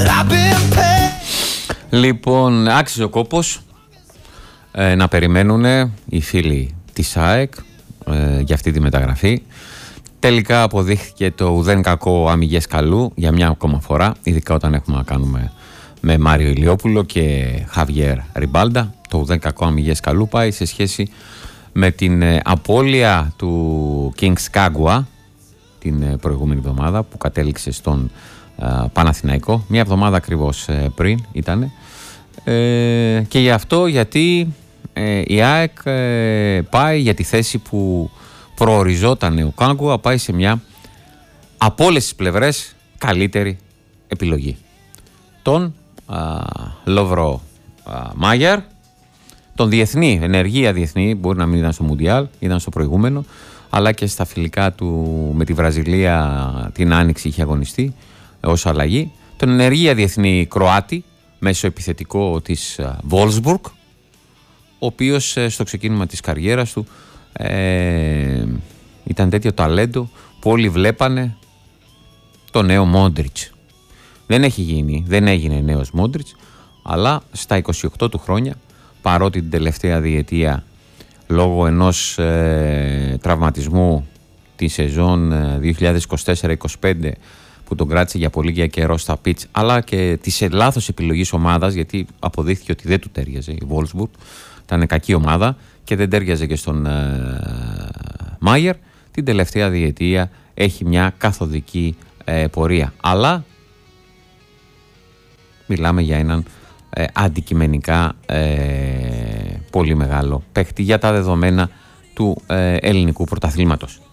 Λοιπόν, άξιζε ο κόπος να περιμένουν οι φίλοι της ΑΕΚ για αυτή τη μεταγραφή. Τελικά αποδείχθηκε το ουδέν κακό αμυγές καλού για μια ακόμα φορά, ειδικά όταν έχουμε να κάνουμε με Μάριο Ηλιόπουλο και Χαβιέρ Ριμπάλντα. Το ουδέν κακό αμυγές καλού πάει σε σχέση με την απώλεια του Kings Kagwa την προηγούμενη εβδομάδα που κατέληξε στον Παναθηναϊκό, μια εβδομάδα ακριβώς πριν ήταν, και γι' αυτό γιατί η ΑΕΚ πάει για τη θέση που προοριζόταν ο Kagwa, πάει σε μια από όλες τις πλευρές καλύτερη επιλογή, τον Λόβρο Μάγερ, τον διεθνή, ενεργεία διεθνή, μπορεί να μην ήταν στο Μουντιάλ, ήταν στο προηγούμενο, αλλά και στα φιλικά του με τη Βραζιλία την Άνοιξη είχε αγωνιστεί ως αλλαγή. Τον ενεργεία διεθνή Κροάτη, μέσο επιθετικό της Wolfsburg, ο οποίος στο ξεκίνημα της καριέρας του ήταν τέτοιο ταλέντο που όλοι βλέπανε το νέο Μόντριτς. Δεν έγινε νέος Μόντριτς, αλλά στα 28 του χρόνια, παρότι την τελευταία διετία λόγω ενός τραυματισμού τη σεζόν 2024-25 που τον κράτησε για πολύ καιρό στα πιτς, αλλά και της λάθος επιλογής ομάδας, γιατί αποδείχθηκε ότι δεν του τέριαζε η Wolfsburg, ήταν κακή ομάδα και δεν τέριαζε και στον Μάγερ. Την τελευταία διετία έχει μια καθοδική πορεία, αλλά μιλάμε για έναν αντικειμενικά πολύ μεγάλο παίχτη για τα δεδομένα του ελληνικού πρωταθλήματος.